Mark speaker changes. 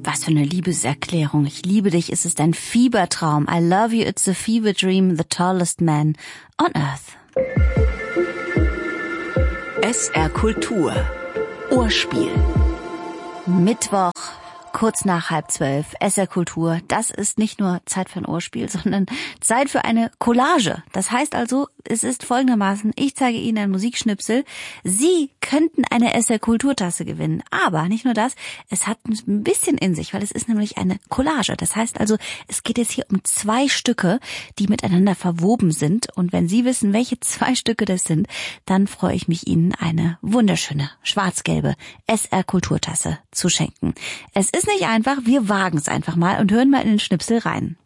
Speaker 1: Was für eine Liebeserklärung. Ich liebe dich, es ist ein Fiebertraum. I love you, it's a fever dream, the tallest man on earth.
Speaker 2: SR Kultur. Ohrspiel.
Speaker 1: Mittwoch, kurz nach 11:30, SR Kultur. Das ist nicht nur Zeit für ein Ohrspiel, sondern Zeit für eine Collage. Das heißt also, es ist folgendermaßen, ich zeige Ihnen ein Musikschnipsel. Sie könnten eine SR Kulturtasse gewinnen. Aber nicht nur das, es hat ein bisschen in sich, weil es ist nämlich eine Collage. Das heißt also, es geht jetzt hier um 2 Stücke, die miteinander verwoben sind. Und wenn Sie wissen, welche 2 Stücke das sind, dann freue ich mich, Ihnen eine wunderschöne, schwarz-gelbe SR Kulturtasse zu schenken. Es ist nicht einfach, wir wagen es einfach mal und hören mal in den Schnipsel rein.